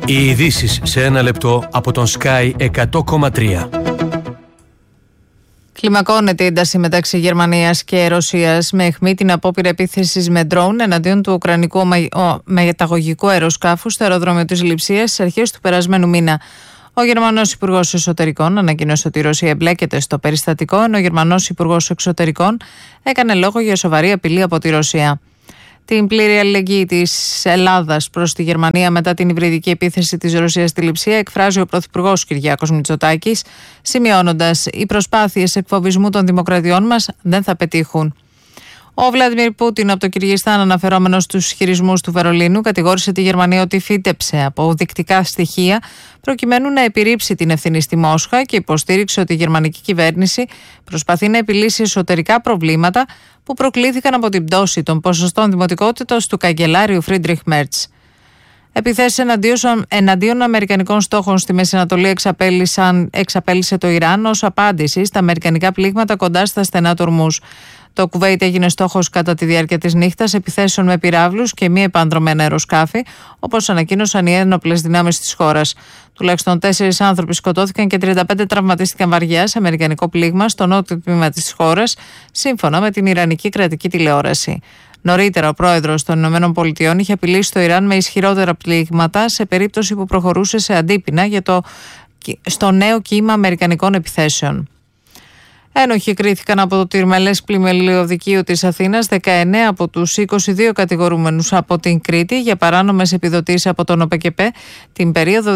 Οι ειδήσεις σε ένα λεπτό από τον Sky 100,3. Κλιμακώνεται η ένταση μεταξύ Γερμανίας και Ρωσίας με αιχμή την απόπειρα επίθεσης με ντρόουν εναντίον του ουκρανικού μεταγωγικού αεροσκάφους στο αεροδρόμιο της Λειψίας στις αρχές του περασμένου μήνα. Ο Γερμανός Υπουργός Εσωτερικών ανακοίνωσε ότι η Ρωσία εμπλέκεται στο περιστατικό, ενώ ο Γερμανός Υπουργός Εξωτερικών έκανε λόγο για σοβαρή απειλή από τη Ρωσία. Την πλήρη αλληλεγγύη της Ελλάδας προς τη Γερμανία μετά την υβριδική επίθεση της Ρωσίας στη Λειψία εκφράζει ο Πρωθυπουργός Κυριάκος Μητσοτάκης, σημειώνοντας: «Οι προσπάθειες εκφοβισμού των δημοκρατιών μας δεν θα πετύχουν». Ο Βλάντιμιρ Πούτιν, από το Κυργιστάν, αναφερόμενος στους ισχυρισμούς του Βερολίνου, κατηγόρησε τη Γερμανία ότι φύτεψε αποδεικτικά στοιχεία προκειμένου να επιρρύψει την ευθύνη στη Μόσχα και υποστήριξε ότι η γερμανική κυβέρνηση προσπαθεί να επιλύσει εσωτερικά προβλήματα που προκλήθηκαν από την πτώση των ποσοστών δημοτικότητας του καγκελάριου Φρίντριχ Μέρτς. Επιθέσεις εναντίον αμερικανικών στόχων στη Μέση Ανατολή εξαπέλυσε το Ιράν ως απάντηση στα αμερικανικά πλήγματα κοντά στα στενά του Ορμούζ. Το Κουβέιτ έγινε στόχος κατά τη διάρκεια της νύχτας επιθέσεων με πυράβλους και μη επανδρωμένα αεροσκάφη, όπως ανακοίνωσαν οι ένοπλες δυνάμεις της χώρας. Τουλάχιστον 4 άνθρωποι σκοτώθηκαν και 35 τραυματίστηκαν βαριά σε αμερικανικό πλήγμα στο νότιο τμήμα της χώρας, σύμφωνα με την Ιρανική κρατική τηλεόραση. Νωρίτερα, ο πρόεδρος των ΗΠΑ είχε απειλήσει το Ιράν με ισχυρότερα πλήγματα σε περίπτωση που προχωρούσε σε αντίπεινα στο νέο κύμα αμερικανικών επιθέσεων. Ένοχοι κρίθηκαν από το τυρμελές πλημελιωδικείο της Αθήνας 19 από τους 22 κατηγορούμενους από την Κρήτη για παράνομες επιδοτήσεις από τον ΟΠΕΚΕΠΕ την περίοδο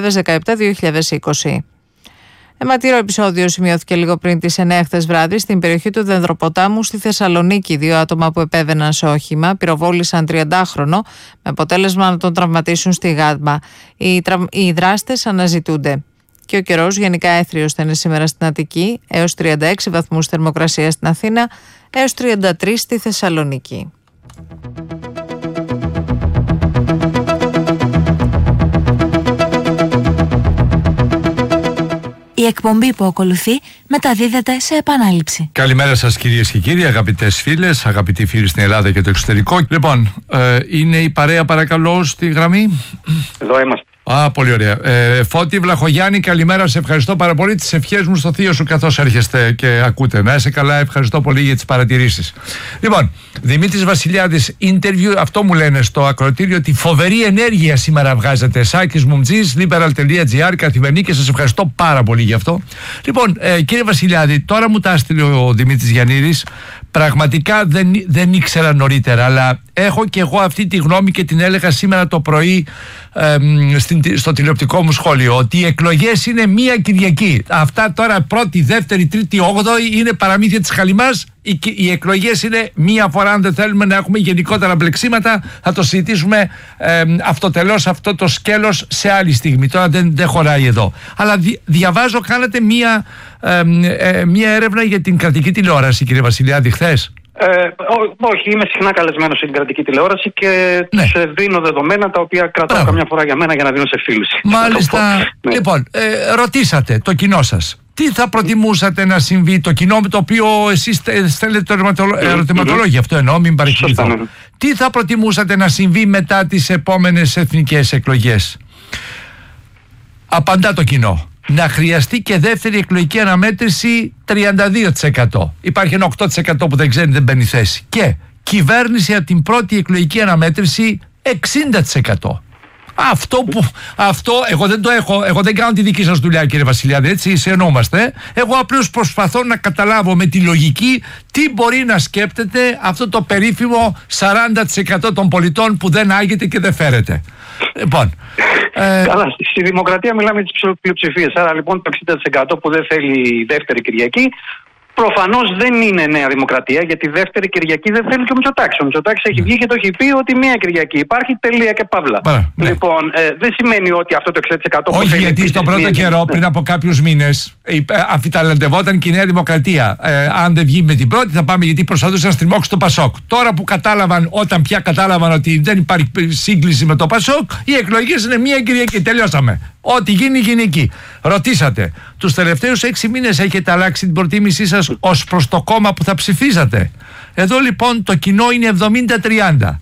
2017-2020. Αιματηρό επεισόδιο σημειώθηκε λίγο πριν τις 9 χθες βράδυ στην περιοχή του Δενδροποτάμου στη Θεσσαλονίκη. 2 άτομα που επέβαιναν σε όχημα πυροβόλησαν 30χρονο με αποτέλεσμα να τον τραυματίσουν στη γάμπα. Οι δράστες αναζητούνται. Και ο καιρός γενικά έθριος θα είναι σήμερα στην Αττική, έως 36 βαθμούς θερμοκρασία στην Αθήνα, έως 33 στη Θεσσαλονίκη. Η εκπομπή που ακολουθεί μεταδίδεται σε επανάληψη. Καλημέρα σας κυρίες και κύριοι, αγαπητές φίλες, αγαπητοί φίλοι στην Ελλάδα και το εξωτερικό. Λοιπόν, είναι η παρέα παρακαλώ στη γραμμή. Εδώ είμαστε. Πολύ ωραία. Φώτη Βλαχογιάννη, καλημέρα. Σε ευχαριστώ πάρα πολύ. Τις ευχές μου στο θείο σου καθώς έρχεστε και ακούτε. Να είσαι καλά, ευχαριστώ πολύ για τις παρατηρήσεις. Λοιπόν, Δημήτρης Βασιλιάδης, interview, αυτό μου λένε στο ακροατήριο, ότι φοβερή ενέργεια σήμερα βγάζετε. Σάκης Μουμτζής, liberal.gr, καθημερινή, και σας ευχαριστώ πάρα πολύ γι' αυτό. Λοιπόν, κύριε Βασιλιάδη, τώρα μου τα έστειλε ο Δημήτρης Γιαννίδης. Πραγματικά δεν ήξερα νωρίτερα, αλλά έχω και εγώ αυτή τη γνώμη και την έλεγα σήμερα το πρωί στο τηλεοπτικό μου σχόλιο, ότι οι εκλογές είναι μία Κυριακή. Αυτά τώρα πρώτη, δεύτερη, τρίτη, όγδοη είναι παραμύθια της χαλιμάς. Οι εκλογές είναι μία φορά. Αν δεν θέλουμε να έχουμε γενικότερα μπλεξίματα, θα το συζητήσουμε αυτοτελώς αυτό το σκέλος σε άλλη στιγμή. Τώρα δεν χωράει εδώ. Αλλά διαβάζω, κάνατε μία έρευνα για την κρατική τηλεόραση, κύριε Βασιλιάδη, χθες. Όχι, είμαι συχνά καλεσμένος στην κρατική τηλεόραση και τους δίνω δεδομένα τα οποία κρατάω καμιά φορά για μένα για να δίνω σε φίλους. Μάλιστα. Λοιπόν, ρωτήσατε το κοινό σας. Τι θα προτιμούσατε να συμβεί, το κοινό με το οποίο εσείς στέλνετε το ερωτηματολόγιο, αυτό εννοώ, μην παρεξηγηθώ. Τι θα προτιμούσατε να συμβεί μετά τις επόμενες εθνικές εκλογές? Απαντά το κοινό: να χρειαστεί και δεύτερη εκλογική αναμέτρηση 32%. Υπάρχει ένα 8% που δεν ξέρει, δεν μπαίνει θέση. Και κυβέρνηση από την πρώτη εκλογική αναμέτρηση 60%. Αυτό εγώ δεν το έχω. Εγώ δεν κάνω τη δική σας δουλειά, κύριε Βασιλιάδη, έτσι συνεννοούμαστε. Εγώ απλώς προσπαθώ να καταλάβω με τη λογική τι μπορεί να σκέπτεται αυτό το περίφημο 40% των πολιτών που δεν άγεται και δεν φέρεται. Λοιπόν. Καλά, στη δημοκρατία μιλάμε τις πλειοψηφίες. Άρα λοιπόν το 60% που δεν θέλει δεύτερη Κυριακή, προφανώς δεν είναι νέα δημοκρατία, γιατί δεύτερη Κυριακή δεν θέλει και ο Μητσοτάκης. Ο Μητσοτάκης έχει βγει και το έχει πει ότι μία Κυριακή υπάρχει, τελεία και παύλα. Ναι. Λοιπόν, δεν σημαίνει ότι αυτό το 60%. Όχι, γιατί στον πρώτο καιρό, πριν από κάποιους μήνες, αμφιταλαντευόταν και η Νέα Δημοκρατία. Αν δεν βγει με την πρώτη, θα πάμε, γιατί προσπαθούσαν να στριμώξουν το Πασόκ. Τώρα που κατάλαβαν, όταν πια κατάλαβαν ότι δεν υπάρχει σύγκληση με το Πασόκ, οι εκλογές είναι μία Κυριακή. Τελειώσαμε. Ό,τι γίνει, γίνει εκεί. Ρωτήσατε, τους τελευταίους 6 μήνες έχετε αλλάξει την προτίμησή σας ως προς το κόμμα που θα ψηφίζατε? Εδώ λοιπόν το κοινό είναι 70-30.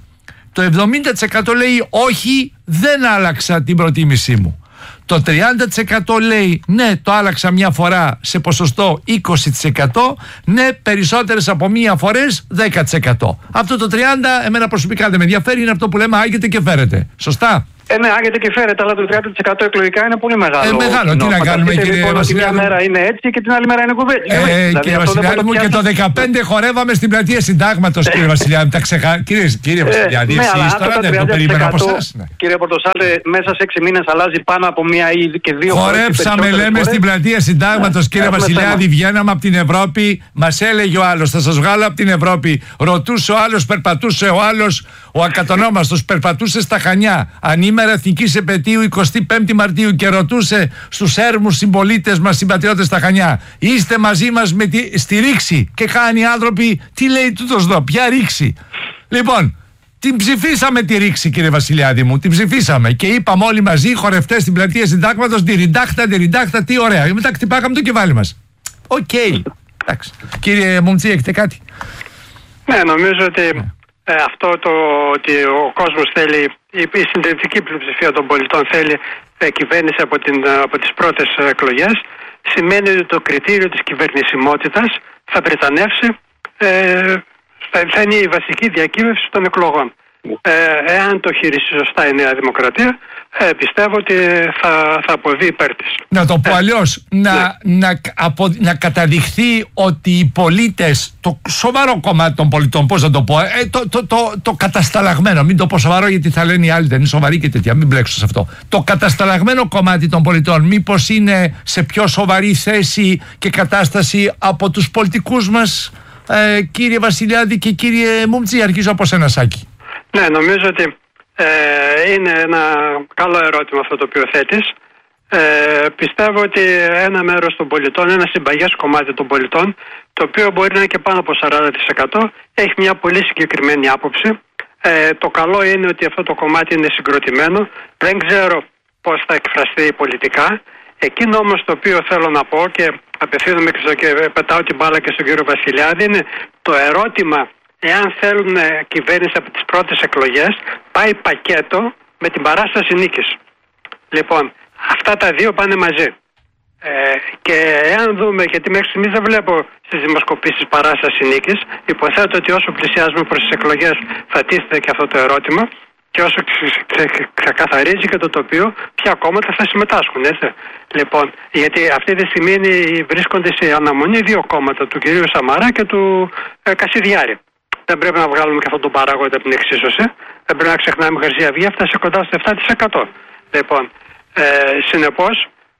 Το 70% λέει όχι, δεν άλλαξα την προτίμησή μου. Το 30% λέει ναι, το άλλαξα μια φορά σε ποσοστό 20%, ναι, περισσότερες από μία φορές 10%. Αυτό το 30% εμένα προσωπικά δεν με ενδιαφέρει, είναι αυτό που λέμε άγεται και φέρετε. Σωστά? Ναι, άγεται και φέρεται, αλλά το 30% εκλογικά είναι πολύ μεγάλο. Μεγάλο, τι να κάνουμε, κύριε Βασιλιάδη. Μια μέρα είναι έτσι και την άλλη μέρα είναι κουβέντα. Κύριε Βασιλιάδη μου, και το 2015 χορεύαμε στην πλατεία Συντάγματος, κύριε Βασιλιάδη. Τα Κύριε Βασιλιάδη, εσείς τώρα δεν το περίμενα από εσάς. Κύριε Πορτοσάλτε, μέσα σε 6 μήνες αλλάζει πάνω από μία ή και δύο φορές. Χορέψαμε, λέμε, στην πλατεία Συντάγματος, κύριε Βασιλιάδη. Βγαίναμε από την Ευρώπη, μας έλεγε ο άλλος, θα σας βγάλω από την Ευρώπη. Ρωτούσε ο άλλος, περπατούσε ο άλλος, ο ακατονόμαστος περπατούσε στα Χανιά. Ανήμερα Εθνικής Επετείου 25η Μαρτίου και ρωτούσε στους έρμους συμπολίτες μας, συμπατριώτες στα Χανιά, είστε μαζί μας στη ρήξη? Και χάνει οι άνθρωποι, τι λέει τούτος εδώ, ποια ρήξη? Λοιπόν, την ψηφίσαμε τη ρήξη, κύριε Βασιλιάδη μου, την ψηφίσαμε και είπαμε όλοι μαζί, χορευτές στην πλατεία Συντάγματος, διριντάχτα, τι ωραία. Και μετά χτυπάγαμε το κεφάλι μας. Οκ. Εντάξει. Κύριε Μουμτζή, έχετε κάτι? Ναι, νομίζω ότι αυτό το ότι ο κόσμος θέλει, η συντηρητική πλειοψηφία των πολιτών θέλει κυβέρνηση από τις πρώτες εκλογές, σημαίνει ότι το κριτήριο της κυβερνησιμότητας θα πρετανεύσει, θα είναι η βασική διακύβευση των εκλογών. Εάν το χειριστεί σωστά η Νέα Δημοκρατία, πιστεύω ότι θα αποβεί υπέρ της. Να το πω αλλιώς, να καταδειχθεί ότι οι πολίτες, το σοβαρό κομμάτι των πολιτών, πώς να το πω, το κατασταλαγμένο, μην το πω σοβαρό γιατί θα λένε οι άλλοι δεν είναι σοβαροί και τέτοια, μην μπλέξω σε αυτό. Το κατασταλαγμένο κομμάτι των πολιτών μήπως είναι σε πιο σοβαρή θέση και κατάσταση από τους πολιτικούς μας, κύριε Βασιλιάδη και κύριε Μουμτζή? Αρχίζω από σένα, Σάκη. Ναι, νομίζω ότι είναι ένα καλό ερώτημα αυτό το οποίο θέτεις. Πιστεύω ότι ένα μέρος των πολιτών, ένα συμπαγές κομμάτι των πολιτών, το οποίο μπορεί να είναι και πάνω από 40%, έχει μια πολύ συγκεκριμένη άποψη. Το καλό είναι ότι αυτό το κομμάτι είναι συγκροτημένο. Δεν ξέρω πώς θα εκφραστεί πολιτικά. Εκείνο όμως το οποίο θέλω να πω και απευθύνομαι και πετάω την μπάλα και στον κύριο Βασιλιάδη είναι το ερώτημα. Εάν θέλουν κυβέρνηση από τις πρώτες εκλογές, πάει πακέτο με την παράσταση νίκης. Λοιπόν, αυτά τα δύο πάνε μαζί. Και εάν δούμε, γιατί μέχρι στιγμής δεν βλέπω στις δημοσκοπήσεις παράσταση νίκης, υποθέτω ότι όσο πλησιάζουμε προς τις εκλογές θα τίθεται και αυτό το ερώτημα και όσο ξεκαθαρίζει και το τοπίο, ποια κόμματα θα συμμετάσχουν, έτσι. Λοιπόν, γιατί αυτή τη στιγμή βρίσκονται σε αναμονή δύο κόμματα, του κυρίου Σαμαρά και του Κασιδιάρη. Δεν πρέπει να βγάλουμε και αυτόν τον παράγοντα από την εξίσωση. Δεν πρέπει να ξεχνάμε η Χρυσή Αυγή έφτασε κοντά στο 7%. Λοιπόν, συνεπώς,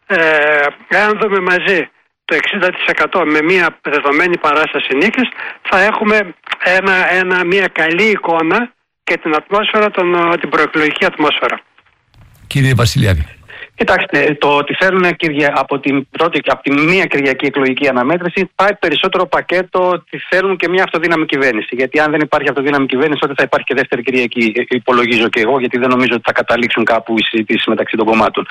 εάν δούμε μαζί το 60% με μια δεδομένη παράσταση νίκης, θα έχουμε μια καλή εικόνα και την ατμόσφαιρα, την προεκλογική ατμόσφαιρα. Κύριε Βασιλιάδη. Κοιτάξτε, το ότι θέλουν από τη μία Κυριακή εκλογική αναμέτρηση πάει περισσότερο πακέτο ότι θέλουν και μια αυτοδύναμη κυβέρνηση. Γιατί αν δεν υπάρχει αυτοδύναμη κυβέρνηση, τότε θα υπάρχει και δεύτερη Κυριακή, υπολογίζω και εγώ, γιατί δεν νομίζω ότι θα καταλήξουν κάπου οι συζητήσεις μεταξύ των κομμάτων.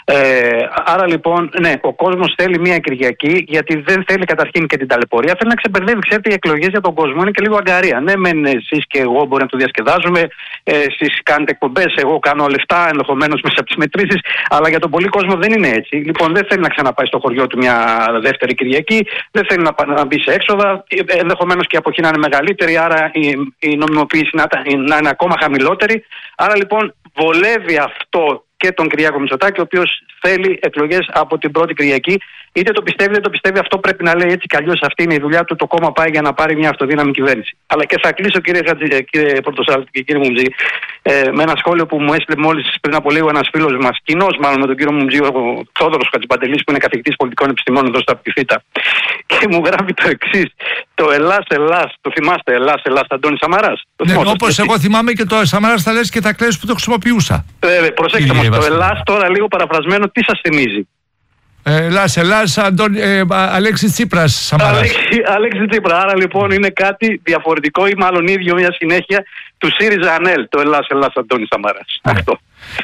Άρα λοιπόν, ναι, ο κόσμος θέλει μια Κυριακή, γιατί δεν θέλει καταρχήν και την ταλαιπωρία. Θέλει να ξεμπερδεύει, ξέρετε, οι εκλογές για τον κόσμο είναι και λίγο αγκαρία. Ναι, μεν εσείς και εγώ μπορεί να το διασκεδάζουμε, εσείς κάνετε εκπομπές, εγώ κάνω λεφτά ενδεχομένως μέσα από τις μετρήσεις, αλλά για τον πολύ κόσμο δεν είναι έτσι. Λοιπόν, δεν θέλει να ξαναπάει στο χωριό του μια δεύτερη Κυριακή, δεν θέλει να μπει σε έξοδα, ενδεχομένως και η αποχή να είναι μεγαλύτερη, άρα η νομιμοποίηση να είναι ακόμα χαμηλότερη. Άρα λοιπόν βολεύει αυτό και τον Κυριάκο Μητσοτάκη, ο οποίος θέλει εκλογές από την πρώτη Κυριακή. Είτε το πιστεύει, είτε το πιστεύει, αυτό πρέπει να λέει έτσι κι αλλιώς. Αυτή είναι η δουλειά του. Το κόμμα πάει για να πάρει μια αυτοδύναμη κυβέρνηση. Αλλά και θα κλείσω, κύριε Πορτοσάλτη και κύριε Μουμτζή, με ένα σχόλιο που μου έστειλε μόλις πριν από λίγο ένας φίλος μας, κοινός μάλλον με τον κύριο Μουμτζή, ο Θόδωρος Χατζηπαντελής, που είναι καθηγητής πολιτικών επιστημών εδώ στα Πυθίτα. Και μου γράφει το εξής. Το Ελλάς, το θυμάστε, Ελλάς, Αντώνης Σαμαράς. Ναι, όπως εγώ θυμάμαι και το Σαμαράς θα λες και τα κλαις που το χρησιμοποιούσα. Προσέξτε μας, το Ελλάς τώρα λίγο παραφρασμένο τι σας θυμίζει? Ελλάς, Αλέξη Τσίπρας, Σαμαράς. Αλέξη Τσίπρα, άρα λοιπόν είναι κάτι διαφορετικό ή μάλλον ίδιο, μια συνέχεια του ΣΥΡΙΖΑ ΑΝΕΛ, το Ελλάς, Αντώνης Σαμαράς. Αυτό.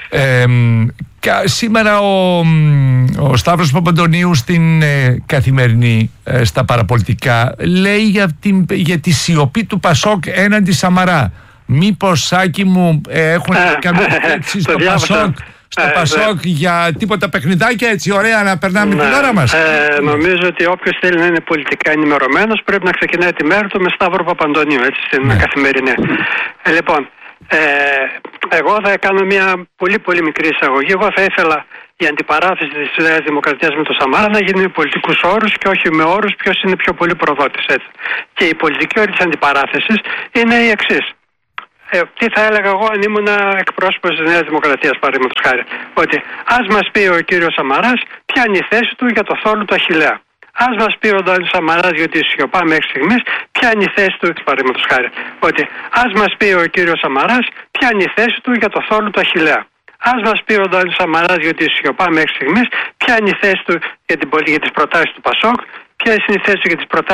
Σήμερα ο Σταύρος Παπαντονίου στην Καθημερινή, στα παραπολιτικά, λέει για τη σιωπή του Πασόκ έναντι Σαμαρά. μήπως, Σάκη μου, έχουν καμία θέση στο Πασόκ, Πασόκ για τίποτα παιχνιδάκια έτσι ωραία να περνάμε την ώρα μας? Νομίζω ότι όποιος θέλει να είναι πολιτικά ενημερωμένος πρέπει να ξεκινάει τη μέρα του με Σταύρο Παπαντονίου, έτσι, στην καθημερινή. Λοιπόν, εγώ θα κάνω μια πολύ πολύ μικρή εισαγωγή. Εγώ θα ήθελα η αντιπαράθεση της Νέας Δημοκρατίας με το Σαμάρα να γίνει με πολιτικούς όρους και όχι με όρους ποιος είναι πιο πολύ προδότης, έτσι. Και η πολιτική όρη της αντιπαράθεσης είναι η εξής. Τι θα έλεγα εγώ αν ήμουν εκπρόσωπος της Νέας Δημοκρατίας, παραδείγματος χάρη? Ότι ας μας πει ο κύριος Σαμαράς ποια είναι η θέση του για το θόλο του Αχιλλέα. Ας μας πει ο Ντάνης Σαμαράς, γιατί σιωπά μέχρι στιγμής, ποια είναι η θέση του, παραδείγματος χάρη. Ότι ας μας πει ο κύριος Σαμαράς ποια είναι η θέση του για το θόλο του Αχιλλέα. Ας μας πει ο Ντάνης Σαμαράς, γιατί σιωπά μέχρι στιγμής, ποια είναι η θέση του για τις προτάσεις του Πασόκ, ποια είναι η θέση του για τις προτάσεις